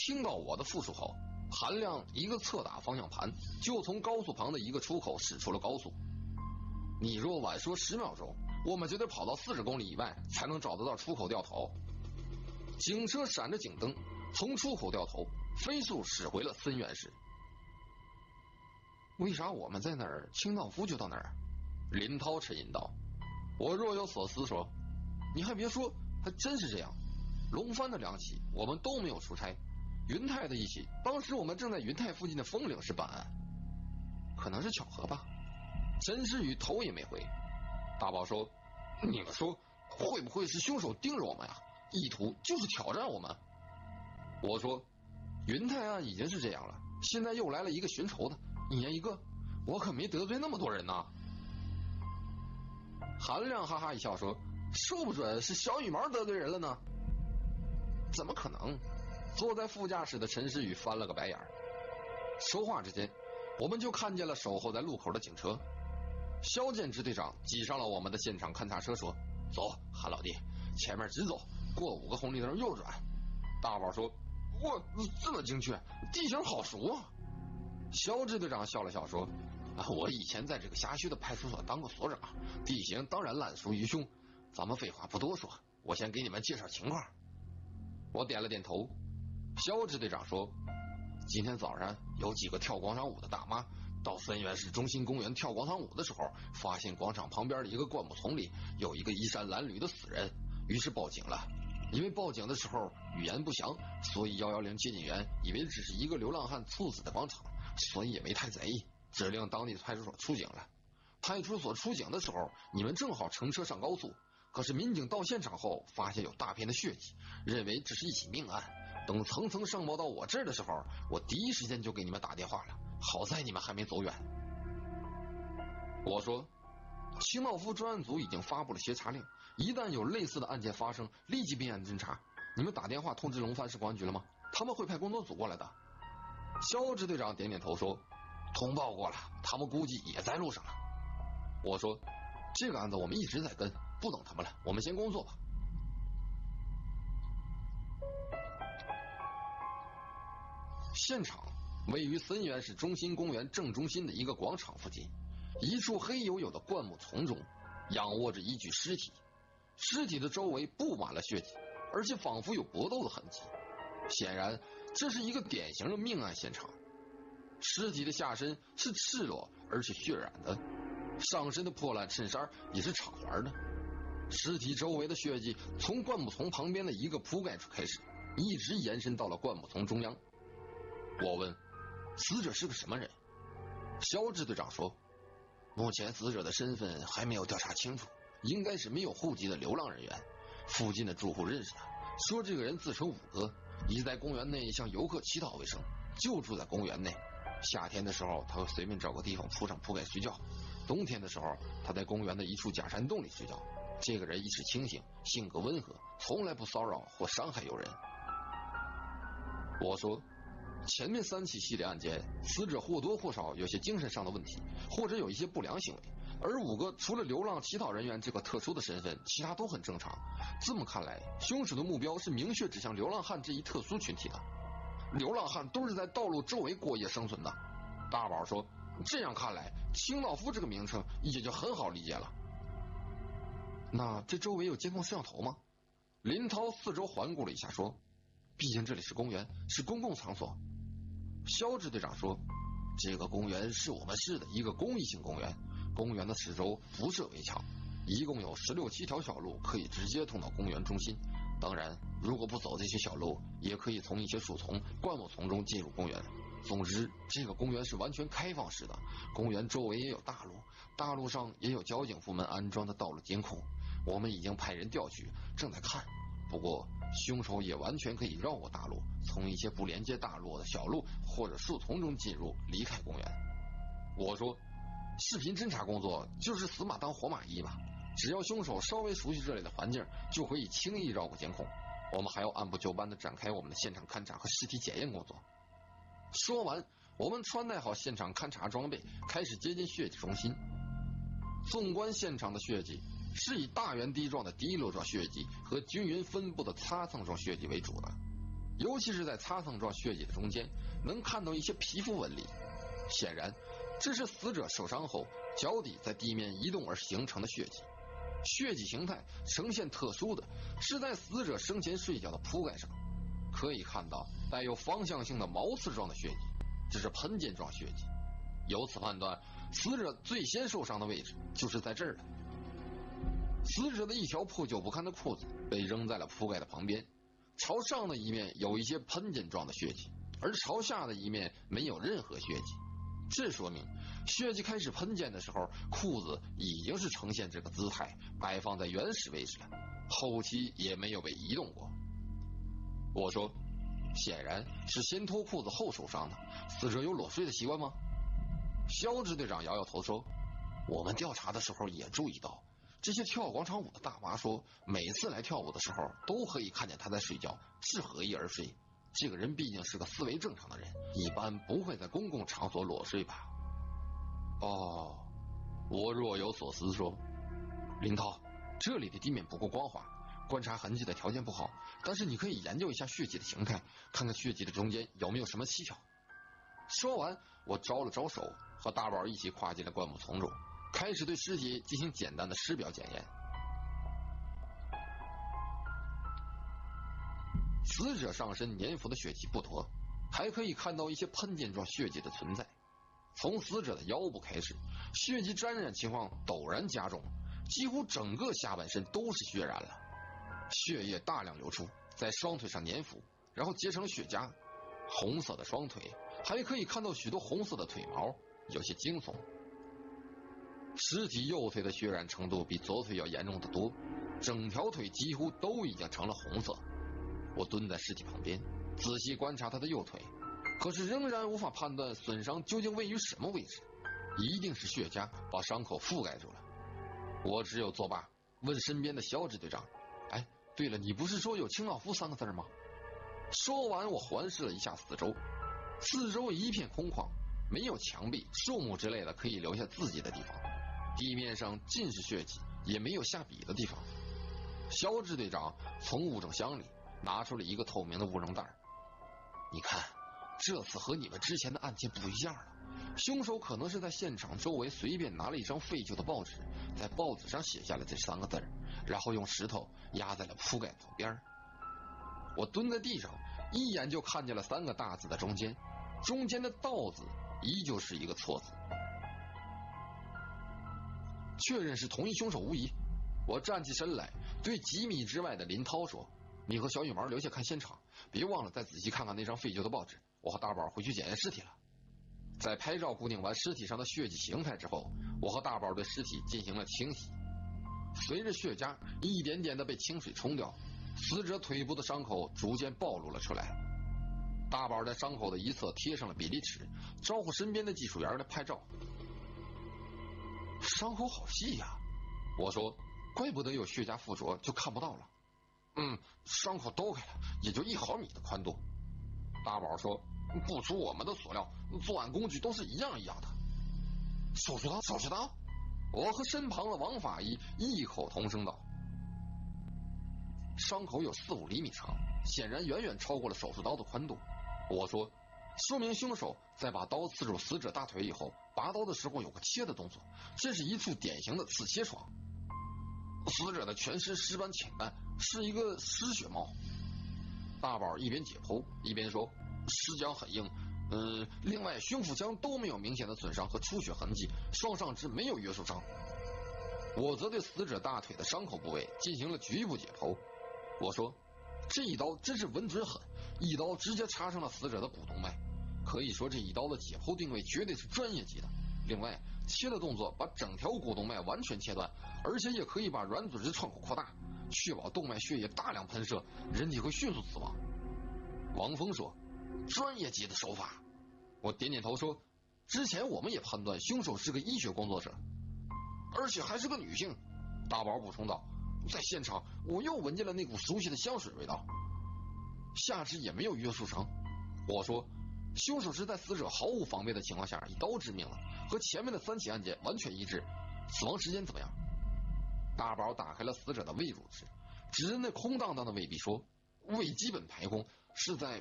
听到我的复述后，韩亮一个侧打方向盘，就从高速旁的一个出口驶出了高速。你若晚说10秒钟，我们就得跑到40公里以外才能找得到出口掉头。警车闪着警灯，从出口掉头，飞速驶回了森源市。为啥我们在哪儿，清道夫就到哪儿？林涛沉吟道。我若有所思说，你还别说，还真是这样。龙帆的2起我们都没有出差，云泰的1起，当时我们正在云泰附近的枫岭市办案，可能是巧合吧。陈诗雨头也没回。大宝说，你们说会不会是凶手盯着我们呀？意图就是挑战我们。我说，云泰案已经是这样了，现在又来了一个寻仇的，1年1个，我可没得罪那么多人呐。韩亮哈哈一笑说，说不准是小羽毛得罪人了呢。怎么可能？坐在副驾驶的陈诗雨翻了个白眼。说话之间，我们就看见了守候在路口的警车。肖剑支队长挤上了我们的现场勘察车，说，走，韩老弟，前面直走，过5个红绿灯右转。大宝说，我这么精确，地形好熟啊。肖支队长笑了笑说，我以前在这个辖区的派出所当过所长，地形当然烂熟于胸。咱们废话不多说，我先给你们介绍情况。我点了点头。肖支队长说，今天早上有几个跳广场舞的大妈到森源市中心公园跳广场舞的时候，发现广场旁边的一个灌木丛里有一个衣衫褴褛的死人，于是报警了。因为报警的时候语言不详，所以110接警员以为只是一个流浪汉猝死在广场，所以也没太在意，指令当地派出所出警了。派出所出警的时候，你们正好乘车上高速，可是民警到现场后发现有大片的血迹，认为这是一起命案。等层层上报到我这儿的时候，我第一时间就给你们打电话了，好在你们还没走远。我说，清道夫专案组已经发布了协查令，一旦有类似的案件发生，立即并案侦查。你们打电话通知龙帆市公安局了吗？他们会派工作组过来的。肖支队长点点头说，通报过了，他们估计也在路上了。我说，这个案子我们一直在跟，不等他们了，我们先工作吧。现场位于森源市中心公园正中心的一个广场附近，一处黑黝黝的灌木丛中仰卧着一具尸体，尸体的周围布满了血迹，而且仿佛有搏斗的痕迹。显然这是一个典型的命案现场。尸体的下身是赤裸而且血染的，上身的破烂衬衫也是敞怀的。尸体周围的血迹从灌木丛旁边的一个铺盖处开始，一直延伸到了灌木丛中央。我问，死者是个什么人？肖支队长说，目前死者的身份还没有调查清楚，应该是没有户籍的流浪人员。附近的住户认识他，说这个人自称五哥，以在公园内向游客乞讨为生，就住在公园内。夏天的时候他会随便找个地方铺上铺盖睡觉，冬天的时候他在公园的一处假山洞里睡觉。这个人意识清醒，性格温和，从来不骚扰或伤害游人。我说，前面3起系列案件，死者或多或少有些精神上的问题，或者有一些不良行为，而五个除了流浪乞讨人员这个特殊的身份，其他都很正常。这么看来，凶手的目标是明确指向流浪汉这一特殊群体的。流浪汉都是在道路周围过夜生存的。大宝说，这样看来，清道夫这个名称也就很好理解了。那这周围有监控摄像头吗？林涛四周环顾了一下说，毕竟这里是公园，是公共场所。肖支队长说，这个公园是我们市的一个公益性公园，公园的四周不设围墙，一共有16、17条小路可以直接通到公园中心。当然，如果不走这些小路，也可以从一些树丛、灌木丛中进入公园。总之，这个公园是完全开放式的，公园周围也有大路，大路上也有交警部门安装的道路监控。我们已经派人调取，正在看。不过凶手也完全可以绕过大路，从一些不连接大路的小路或者树丛中进入，离开公园。我说，视频侦查工作就是死马当活马医嘛，只要凶手稍微熟悉这里的环境，就可以轻易绕过监控。我们还要按部就班地展开我们的现场勘查和尸体检验工作。说完，我们穿戴好现场勘查装备，开始接近血迹中心。纵观现场的血迹是以大圆滴状的滴落状血迹和均匀分布的擦蹭状血迹为主的。 尤其是在擦蹭状血迹的中间，能看到一些皮肤纹理。显然，这是死者受伤后脚底在地面移动而形成的血迹。血迹形态呈现特殊的是在死者生前睡觉的铺盖上，可以看到带有方向性的毛刺状的血迹，这是喷溅状血迹。由此判断，死者最先受伤的位置就是在这儿了。死者的一条破旧不堪的裤子被扔在了铺盖的旁边，朝上的一面有一些喷溅状的血迹，而朝下的一面没有任何血迹。这说明血迹开始喷溅的时候，裤子已经是呈现这个姿态，摆放在原始位置了，后期也没有被移动过。我说，显然是先脱裤子后受伤的，死者有裸睡的习惯吗？肖支队长摇摇头说，我们调查的时候也注意到，这些跳广场舞的大妈说，每次来跳舞的时候都可以看见她在睡觉，是合衣而睡。这个人毕竟是个思维正常的人，一般不会在公共场所裸睡吧？哦，我若有所思说，林涛，这里的地面不够光滑，观察痕迹的条件不好，但是你可以研究一下血迹的形态，看看血迹的中间有没有什么蹊跷。说完，我招了招手，和大宝一起跨进了灌木丛中，开始对尸体进行简单的尸表检验。死者上身粘附的血迹不多，还可以看到一些喷溅状血迹的存在。从死者的腰部开始，血迹沾染情况陡然加重，几乎整个下半身都是血染了，血液大量流出，在双腿上粘附，然后结成血痂。红色的双腿，还可以看到许多红色的腿毛，有些惊悚。尸体右腿的血染程度比左腿要严重得多，整条腿几乎都已经成了红色。我蹲在尸体旁边，仔细观察他的右腿，可是仍然无法判断损伤究竟位于什么位置，一定是血痂把伤口覆盖住了。我只有作罢，问身边的肖支队长，哎，对了，你不是说有清道夫3个字吗？说完，我环视了一下四周，四周一片空旷，没有墙壁、树木之类的可以留下字迹的地方，地面上尽是血迹，也没有下笔的地方。肖支队长从物证箱里拿出了一个透明的物证袋，你看，这次和你们之前的案件不一样了，凶手可能是在现场周围随便拿了一张废旧的报纸，在报纸上写下了这3个字，然后用石头压在了铺盖旁边。我蹲在地上，一眼就看见了3个大字的中间，中间的道字依旧是一个错字。确认是同一凶手无疑。我站起身来，对几米之外的林涛说，你和小羽毛留下看现场，别忘了再仔细看看那张废旧的报纸，我和大宝回去检验尸体了。在拍照固定完尸体上的血迹形态之后，我和大宝对尸体进行了清洗。随着血痂一点点的被清水冲掉，死者腿部的伤口逐渐暴露了出来。大宝在伤口的一侧贴上了比例尺，招呼身边的技术员来拍照。伤口好细呀，我说，怪不得有血痂附着就看不到了。伤口兜开了，也就1毫米的宽度。大宝说，不出我们的所料，作案工具都是一样的。手术刀？我和身旁的王法医异口同声道。伤口有4-5厘米长，显然远远超过了手术刀的宽度。我说，说明凶手在把刀刺入死者大腿以后，拔刀的时候有个切的动作，这是一处典型的刺切创。死者的全身尸斑浅淡，是一个失血猫。大宝一边解剖一边说，尸僵很硬，另外胸腹腔都没有明显的损伤和出血痕迹，双上肢没有约束伤。我则对死者大腿的伤口部位进行了局部解剖。我说，这一刀真是稳准狠，一刀直接插上了死者的股动脉，可以说这一刀的解剖定位绝对是专业级的。另外，切的动作把整条股动脉完全切断，而且也可以把软组织创口扩大，确保动脉血液大量喷射，人体会迅速死亡。王峰说，专业级的手法。我点点头说，之前我们也判断凶手是个医学工作者，而且还是个女性。大宝补充道，在现场我又闻见了那股熟悉的香水味道，下肢也没有约束伤。我说，凶手是在死者毫无防备的情况下一刀致命了，和前面的3起案件完全一致。死亡时间怎么样？大宝打开了死者的胃乳汁，指着那空荡荡的胃壁说，胃基本排空， 是在